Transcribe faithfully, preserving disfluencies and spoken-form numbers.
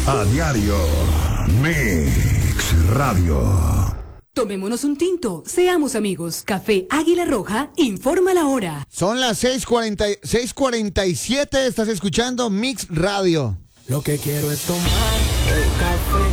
A diario. Mix Radio. Tomémonos un tinto, seamos amigos. Café Águila Roja informa la hora. Son las seis cuarenta, seis cuarenta y siete, estás escuchando Mix Radio. Lo que quiero es tomar el café.